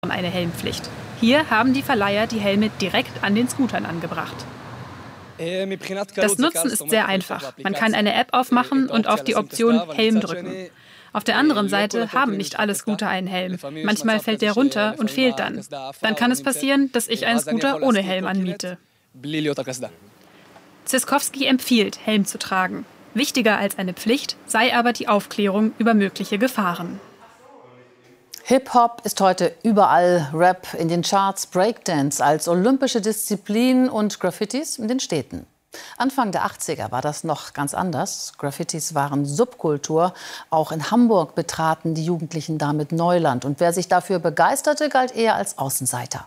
eine Helmpflicht. Hier haben die Verleiher die Helme direkt an den Scootern angebracht. Das Nutzen ist sehr einfach. Man kann eine App aufmachen und auf die Option Helm drücken. Auf der anderen Seite haben nicht alle Scooter einen Helm. Manchmal fällt der runter und fehlt dann. Dann kann es passieren, dass ich einen Scooter ohne Helm anmiete. Ziskowski empfiehlt, Helm zu tragen. Wichtiger als eine Pflicht sei aber die Aufklärung über mögliche Gefahren. Hip-Hop ist heute überall, Rap in den Charts, Breakdance als olympische Disziplin und Graffitis in den Städten. Anfang der 80er war das noch ganz anders. Graffitis waren Subkultur. Auch in Hamburg betraten die Jugendlichen damit Neuland. Und wer sich dafür begeisterte, galt eher als Außenseiter.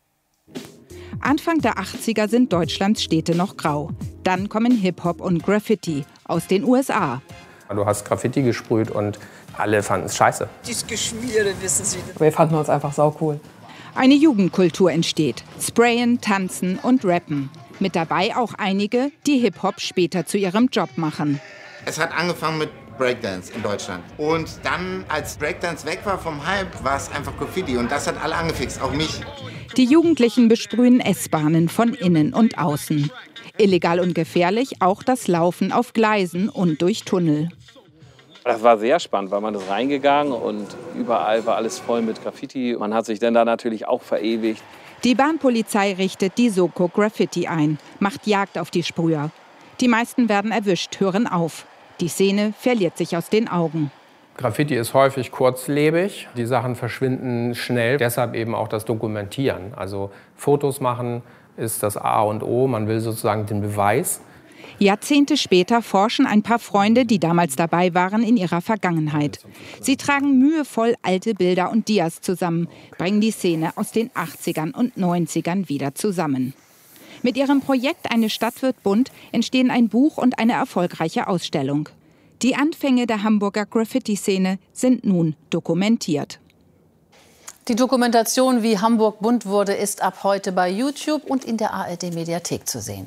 Anfang der 80er sind Deutschlands Städte noch grau. Dann kommen Hip-Hop und Graffiti aus den USA. Du hast Graffiti gesprüht und alle fanden es scheiße. Das Geschmiere, wissen Sie. Wir fanden uns einfach saucool. Eine Jugendkultur entsteht. Sprayen, tanzen und rappen. Mit dabei auch einige, die Hip-Hop später zu ihrem Job machen. Es hat angefangen mit Breakdance in Deutschland. Und dann, als Breakdance weg war vom Hype, war es einfach Graffiti. Und das hat alle angefixt, auch mich. Die Jugendlichen besprühen S-Bahnen von innen und außen. Illegal und gefährlich auch das Laufen auf Gleisen und durch Tunnel. Das war sehr spannend, weil man ist reingegangen und überall war alles voll mit Graffiti. Man hat sich dann da natürlich auch verewigt. Die Bahnpolizei richtet die Soko Graffiti ein, macht Jagd auf die Sprüher. Die meisten werden erwischt, hören auf. Die Szene verliert sich aus den Augen. Graffiti ist häufig kurzlebig, die Sachen verschwinden schnell. Deshalb eben auch das Dokumentieren. Also Fotos machen ist das A und O, man will sozusagen den Beweis. Jahrzehnte später forschen ein paar Freunde, die damals dabei waren, in ihrer Vergangenheit. Sie tragen mühevoll alte Bilder und Dias zusammen, bringen die Szene aus den 80ern und 90ern wieder zusammen. Mit ihrem Projekt Eine Stadt wird bunt entstehen ein Buch und eine erfolgreiche Ausstellung. Die Anfänge der Hamburger Graffiti-Szene sind nun dokumentiert. Die Dokumentation, wie Hamburg bunt wurde, ist ab heute bei YouTube und in der ARD-Mediathek zu sehen.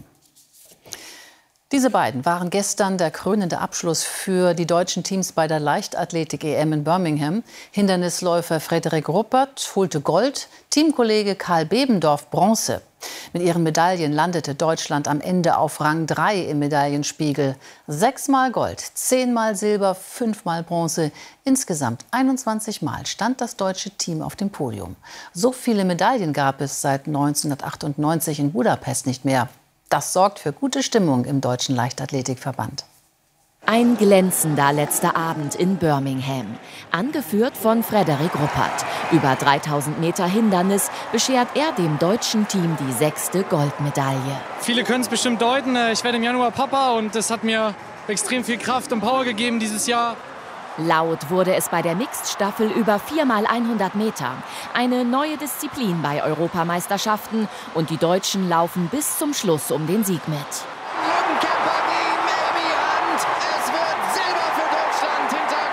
Diese beiden waren gestern der krönende Abschluss für die deutschen Teams bei der Leichtathletik-EM in Birmingham. Hindernisläufer Frederik Ruppert holte Gold, Teamkollege Karl Bebendorf Bronze. Mit ihren Medaillen landete Deutschland am Ende auf Rang 3 im Medaillenspiegel. 6-mal Gold, 10-mal Silber, 5-mal Bronze. Insgesamt 21-mal stand das deutsche Team auf dem Podium. So viele Medaillen gab es seit 1998 in Budapest nicht mehr. Das sorgt für gute Stimmung im Deutschen Leichtathletikverband. Ein glänzender letzter Abend in Birmingham. Angeführt von Frederik Ruppert. Über 3000 Meter Hindernis beschert er dem deutschen Team die 6. Goldmedaille. Viele können es bestimmt deuten. Ich werde im Januar Papa und das hat mir extrem viel Kraft und Power gegeben dieses Jahr. Laut wurde es bei der Mixed-Staffel über 4x100 Meter. Eine neue Disziplin bei Europameisterschaften. Und die Deutschen laufen bis zum Schluss um den Sieg mit. Lückenkämper gegen Naomi Hunt. Es wird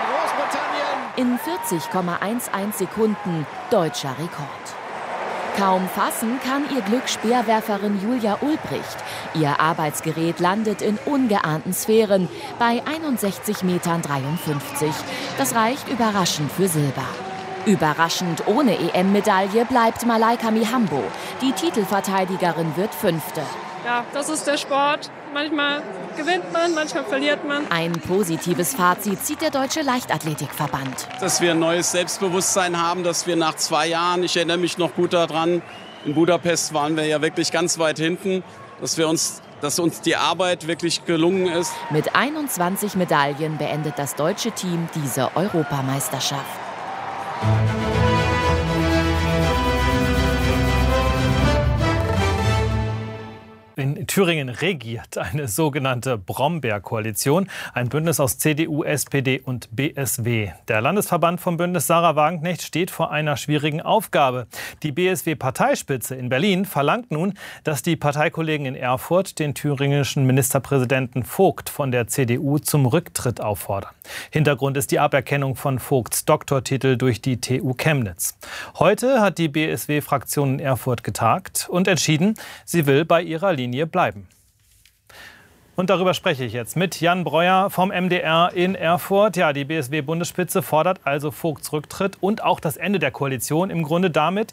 Silber für Deutschland hinter Großbritannien. In 40,11 Sekunden deutscher Rekord. Kaum fassen kann ihr Glück Speerwerferin Julia Ulbricht. Ihr Arbeitsgerät landet in ungeahnten Sphären bei 61,53 Metern. Das reicht überraschend für Silber. Überraschend ohne EM-Medaille bleibt Malaika Mihambo. Die Titelverteidigerin wird 5. Ja, das ist der Sport. Manchmal gewinnt man, manchmal verliert man. Ein positives Fazit zieht der Deutsche Leichtathletikverband. Dass wir ein neues Selbstbewusstsein haben, dass wir nach 2 Jahren, ich erinnere mich noch gut daran, in Budapest waren wir ja wirklich ganz weit hinten, dass uns die Arbeit wirklich gelungen ist. Mit 21 Medaillen beendet das deutsche Team diese Europameisterschaft. In Thüringen regiert eine sogenannte Brombeer-Koalition, ein Bündnis aus CDU, SPD und BSW. Der Landesverband vom Bündnis Sarah Wagenknecht steht vor einer schwierigen Aufgabe. Die BSW-Parteispitze in Berlin verlangt nun, dass die Parteikollegen in Erfurt den thüringischen Ministerpräsidenten Vogt von der CDU zum Rücktritt auffordern. Hintergrund ist die Aberkennung von Vogts Doktortitel durch die TU Chemnitz. Heute hat die BSW-Fraktion in Erfurt getagt und entschieden, sie will bei ihrer Linie bleiben. Und darüber spreche ich jetzt mit Jan Breuer vom MDR in Erfurt. Ja, die BSW-Bundesspitze fordert also Vogts Rücktritt und auch das Ende der Koalition. Im Grunde damit,